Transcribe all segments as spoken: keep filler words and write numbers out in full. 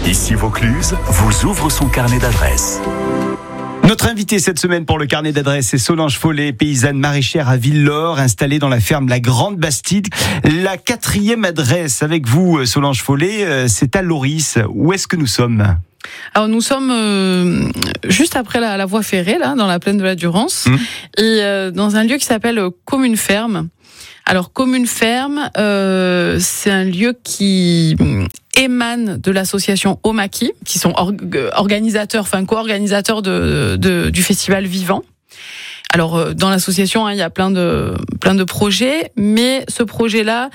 Ici Vaucluse vous ouvre son carnet d'adresses. Notre invitée cette semaine pour le carnet d'adresses, c'est Solange Follet, paysanne maraîchère à Villelaure, installée dans la ferme La Grande Bastide. La quatrième adresse avec vous, Solange Follet, c'est à Loris. Où est-ce que nous sommes ? Alors nous sommes euh, juste après la, la voie ferrée, là, dans la plaine de la Durance, mmh. et euh, dans un lieu qui s'appelle Commune Ferme. Alors Commune Ferme, euh, c'est un lieu qui émane de l'association Omaki, qui sont or- organisateurs, enfin co-organisateurs de, de, du festival Vivant. Alors dans l'association, hein, il y a plein de plein de projets, mais ce projet-là,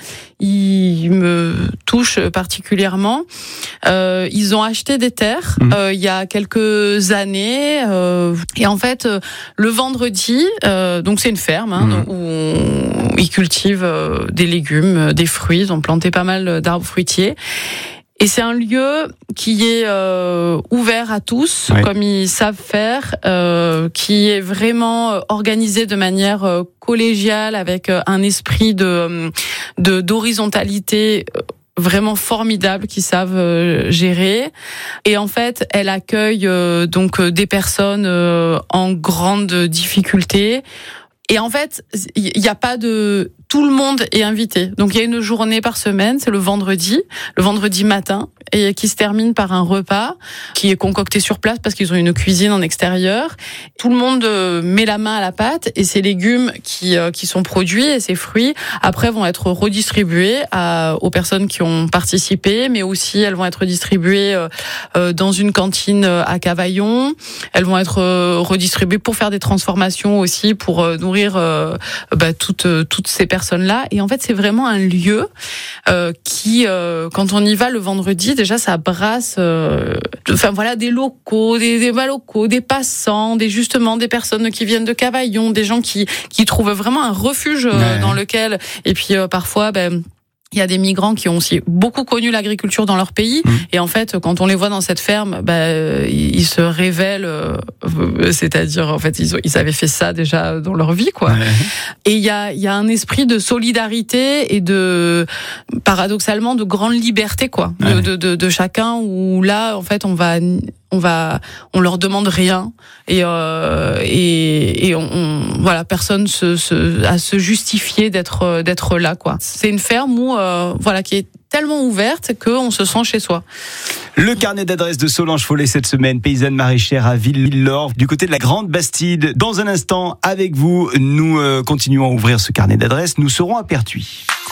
il me touche particulièrement. Euh, ils ont acheté des terres mmh. euh, il y a quelques années, euh, et en fait, le vendredi, euh, donc c'est une ferme hein, mmh. où on, ils cultivent euh, des légumes, des fruits. Ils ont planté pas mal d'arbres fruitiers. Et c'est un lieu qui est euh, ouvert à tous, oui. comme ils savent faire, euh, qui est vraiment organisé de manière euh, collégiale, avec euh, un esprit de, de d'horizontalité vraiment formidable qu'ils savent euh, gérer. Et en fait, elle accueille euh, donc des personnes euh, en grande difficulté. Et en fait, il n'y a pas de... Tout le monde est invité. Donc, il y a une journée par semaine, c'est le vendredi, le vendredi matin, et qui se termine par un repas qui est concocté sur place parce qu'ils ont une cuisine en extérieur. Tout le monde met la main à la pâte et ces légumes qui, qui sont produits et ces fruits, après, vont être redistribués à, aux personnes qui ont participé, mais aussi, elles vont être distribuées dans une cantine à Cavaillon. Elles vont être redistribuées pour faire des transformations aussi, pour nourrir euh, bah, toutes, toutes ces personnes personnes-là. Et en fait, c'est vraiment un lieu euh, qui, euh, quand on y va le vendredi, déjà, ça brasse, euh, enfin voilà, des locaux, des, des locaux, des passants, des justement des personnes qui viennent de Cavaillon, des gens qui qui trouvent vraiment un refuge euh, ouais. dans lequel. Et puis euh, parfois, ben. Il y a des migrants qui ont aussi beaucoup connu l'agriculture dans leur pays. Mmh. Et en fait, quand on les voit dans cette ferme, bah, ils se révèlent, euh, c'est-à-dire, en fait, ils, ils avaient fait ça déjà dans leur vie, quoi. Ouais. Et il y a, il y a un esprit de solidarité et de, paradoxalement, de grande liberté, quoi, de, ouais. de, de, de chacun, où là, en fait, on va, on va, on leur demande rien et euh, et, et on, on, voilà, personne se, se à se justifier d'être d'être là, quoi. C'est une ferme où euh, voilà qui est tellement ouverte qu'on se sent chez soi. Le carnet d'adresses de Solange Follet cette semaine, paysanne maraîchère à Villelaure, du côté de la Grande Bastide. Dans un instant, avec vous, nous euh, continuons à ouvrir ce carnet d'adresses. Nous serons à Pertuis.